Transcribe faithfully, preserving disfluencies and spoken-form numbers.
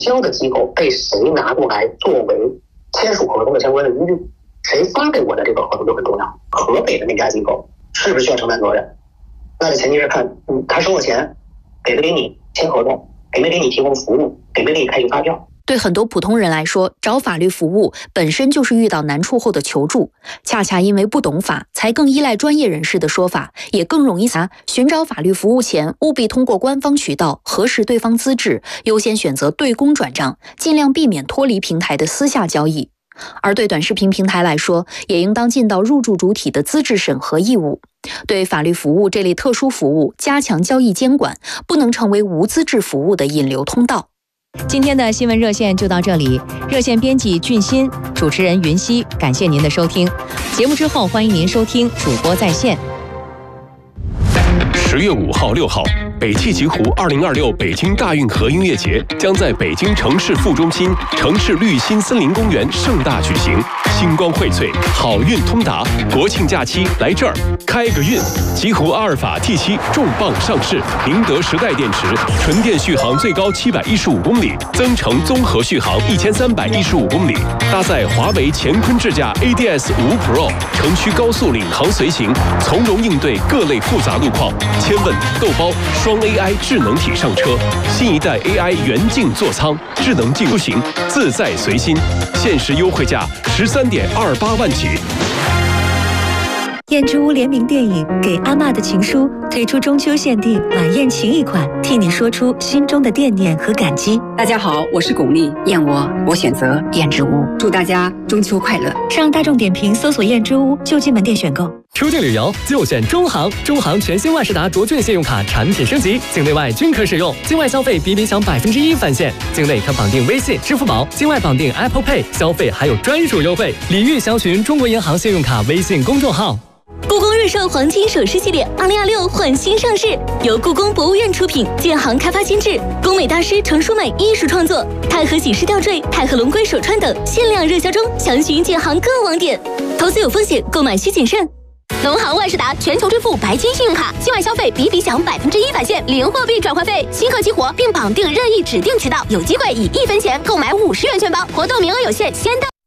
交的机构被谁拿过来作为签署合同的相关的依据，谁发给我的这个合同就很重要。河北的那家机构是不是需要承担责任？那在前提是看，嗯，他收了钱，给没给你签合同，给没给你提供服务，给没给你开具发票。 对很多普通人来说，找法律服务本身就是遇到难处后的求助，恰恰因为不懂法，才更依赖专业人士的说法，也更容易撒。寻找法律服务前，务必通过官方渠道核实对方资质，优先选择对公转账，尽量避免脱离平台的私下交易。而对短视频平台来说，也应当尽到入驻主体的资质审核义务，对法律服务这类特殊服务加强交易监管，不能成为无资质服务的引流通道。 今天的新闻热线就到这里，热线编辑俊欣，主持人云溪，感谢您的收听。节目之后，欢迎您收听主播在线。 十月五号、六号，北汽极狐二零二六北京大运河音乐节将在北京城市副中心城市绿心森林公园盛大举行。星光荟萃，好运通达，国庆假期来这儿开个运！极狐阿尔法 T 七重磅上市，宁德时代电池，纯电续航最高七百一十五公里，增程综合续航一千三百一十五公里，搭载华为乾坤智驾 A D S 五 Pro， 城区高速领航随行，从容应对各类复杂路况。千问、豆包双 A I 智能体上车，新一代 A I 原镜座舱，智能镜出行，自在随心。限时优惠价十三点二八万起。 燕之屋联名电影《给阿嬷的情书》推出中秋限定晚宴情谊款，替你说出心中的惦念和感激。 大家好，我是巩俐，燕窝我选择燕之屋，祝大家中秋快乐。 上大众点评搜索燕之屋，就近门店选购。 出境旅游就选中航，中航全新万事达卓券信用卡产品升级，境内外均可使用，境外消费比比享百分之一返现，境内可绑定微信、支付宝，境外绑定 Apple Pay， 消费还有专属优惠。礼遇详询中国银行信用卡微信公众号。 故宫日寿黄金首饰系列二零二六焕新上市，由故宫博物院出品，建行开发监制，工美大师程淑美艺术创作，太和喜事吊坠、太和龙龟手串等限量热销中，详询建行各网点。投资有风险，购买需谨慎。农行万事达全球支付白金信用卡，境外消费比比享百分之一返现，零货币转换费，新客激活并绑定任意指定渠道，有机会以一分钱购买五十元券包，活动名额有限，先到。